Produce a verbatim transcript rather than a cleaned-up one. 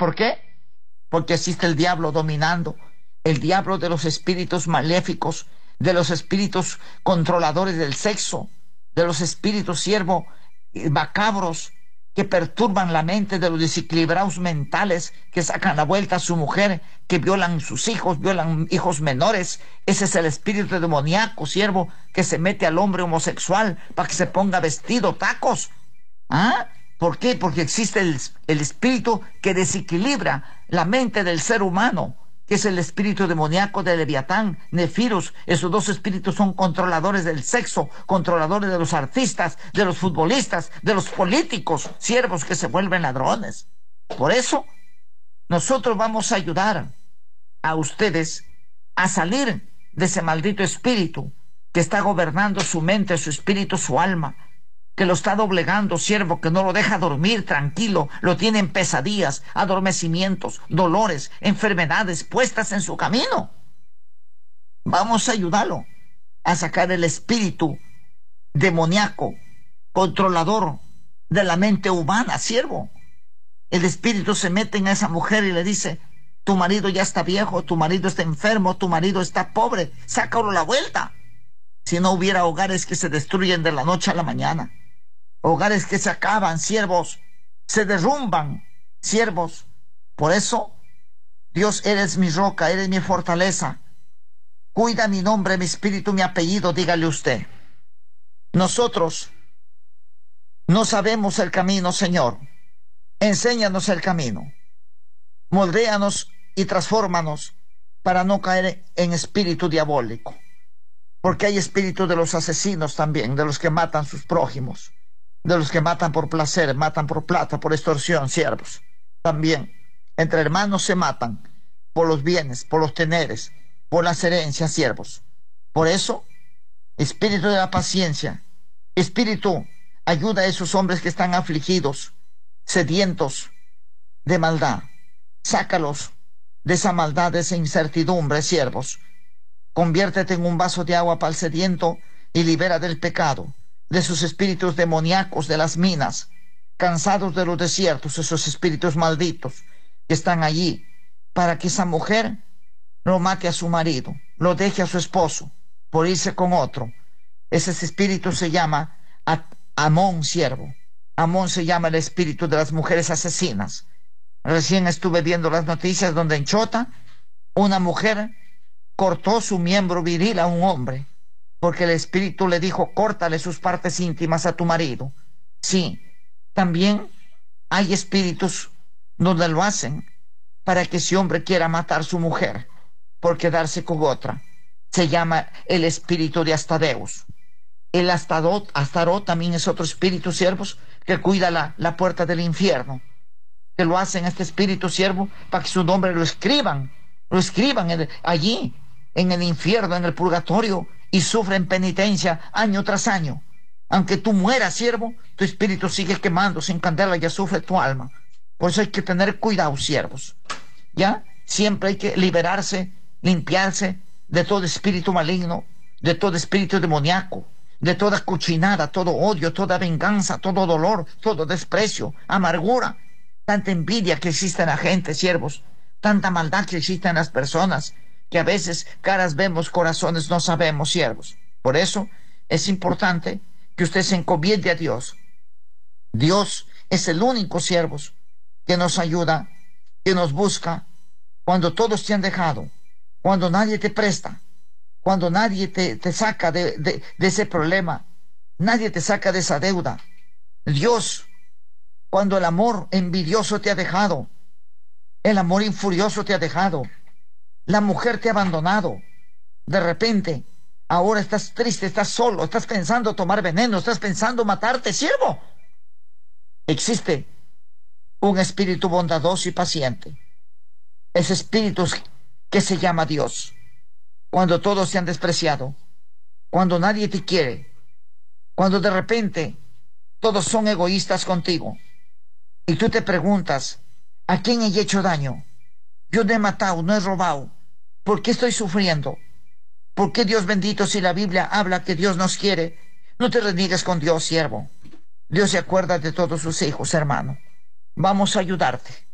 por qué? Porque existe el diablo dominando, el diablo de los espíritus maléficos, de los espíritus controladores del sexo, de los espíritus siervo macabros que perturban la mente, de los desequilibrados mentales que sacan la vuelta a su mujer, que violan sus hijos, violan hijos menores. Ese es el espíritu demoníaco, siervo, que se mete al hombre homosexual para que se ponga vestido, tacos. ¿Ah? ¿Por qué? Porque existe el, el espíritu que desequilibra la mente del ser humano, que es el espíritu demoníaco de Leviatán, Nefirus. Esos dos espíritus son controladores del sexo, controladores de los artistas, de los futbolistas, de los políticos, siervos que se vuelven ladrones. Por eso, nosotros vamos a ayudar a ustedes a salir de ese maldito espíritu que está gobernando su mente, su espíritu, su alma, que lo está doblegando, siervo, que no lo deja dormir tranquilo, lo tiene en pesadillas, adormecimientos, dolores, enfermedades puestas en su camino. Vamos a ayudarlo a sacar el espíritu demoníaco, controlador de la mente humana, siervo. El espíritu se mete en esa mujer y le dice: tu marido ya está viejo, tu marido está enfermo, tu marido está pobre, sácalo a la vuelta. Si no hubiera hogares que se destruyen de la noche a la mañana, hogares que se acaban, siervos, se derrumban, siervos. Por eso, Dios, eres mi roca, eres mi fortaleza. Cuida mi nombre, mi espíritu, mi apellido, dígale usted. Nosotros no sabemos el camino, Señor. Enséñanos el camino. Moldéanos y transfórmanos para no caer en espíritu diabólico. Porque hay espíritu de los asesinos también, de los que matan sus prójimos, de los que matan por placer, matan por plata, por extorsión, siervos. También, entre hermanos se matan por los bienes, por los teneres, por las herencias, siervos. Por eso, espíritu de la paciencia, espíritu, ayuda a esos hombres que están afligidos, sedientos de maldad. Sácalos de esa maldad, de esa incertidumbre, siervos. Conviértete en un vaso de agua para el sediento y libera del pecado, de sus espíritus demoníacos de las minas, cansados de los desiertos, esos espíritus malditos que están allí, para que esa mujer lo mate a su marido, lo deje a su esposo, por irse con otro. Ese espíritu se llama Amón, siervo. Amón se llama el espíritu de las mujeres asesinas. Recién estuve viendo las noticias donde en Chota una mujer cortó su miembro viril a un hombre, porque el espíritu le dijo: córtale sus partes íntimas a tu marido. Sí, también hay espíritus donde lo hacen para que ese hombre quiera matar a su mujer por quedarse con otra. Se llama el espíritu de Astadeus. El Astarot, Astarot también es otro espíritu, siervos, que cuida la, la puerta del infierno, que lo hacen este espíritu, siervo, para que su nombre lo escriban, lo escriban en, allí, en el infierno, en el purgatorio, y sufren penitencia año tras año. Aunque tú mueras, siervo, tu espíritu sigue quemando sin candela, ya sufre tu alma. Por eso hay que tener cuidado, siervos. ¿Ya? Siempre hay que liberarse, limpiarse de todo espíritu maligno, de todo espíritu demoníaco, de toda cochinada, todo odio, toda venganza, todo dolor, todo desprecio, amargura, tanta envidia que existe en la gente, siervos, tanta maldad que existe en las personas, que a veces caras vemos, corazones no sabemos, siervos. Por eso es importante que usted se encomiende a Dios. Dios es el único, siervos, que nos ayuda, que nos busca cuando todos te han dejado, cuando nadie te presta, cuando nadie te, te saca de, de, de ese problema, nadie te saca de esa deuda. Dios, cuando el amor envidioso te ha dejado, el amor infurioso te ha dejado, la mujer te ha abandonado, de repente, ahora estás triste, estás solo, estás pensando tomar veneno, estás pensando matarte, siervo. Existe un espíritu bondadoso y paciente, ese espíritu que se llama Dios. Cuando todos te han despreciado, cuando nadie te quiere, cuando de repente todos son egoístas contigo, y tú te preguntas: ¿a quién he hecho daño? Yo no he matado, no he robado. ¿Por qué estoy sufriendo? ¿Por qué, Dios bendito, si la Biblia habla que Dios nos quiere? No te reniegues con Dios, siervo. Dios se acuerda de todos sus hijos, hermano. Vamos a ayudarte.